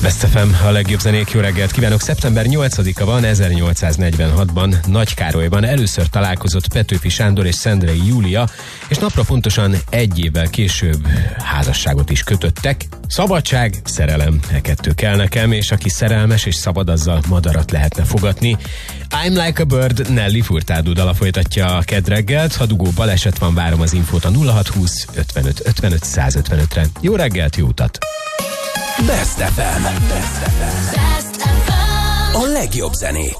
Best FM, a legjobb zenék, jó reggelt kívánok! Szeptember 8-a van, 1846-ban Nagykárolyban először találkozott Petőfi Sándor és Szendrei Júlia, és napra pontosan egy évvel később házasságot is kötöttek. Szabadság, szerelem, e kettő kell nekem, és aki szerelmes és szabad, azzal madarat lehetne fogatni. I'm Like a Bird, Nelly Furtado dala folytatja a Kedd reggelt. Ha dugó baleset van, várom az infót a 0620 55 55 155-re. Jó reggelt, jó utat! Best FM. A legjobb zenék.